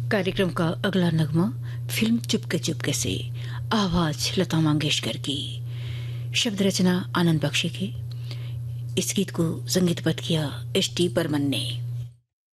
कार्यक्रम का अगला नगमा फिल्म चुपके चुपके से, आवाज लता मंगेशकर की, शब्द रचना आनंद बख्शी की। इस गीत को संगीतबद्ध किया एस टी बर्मन ने।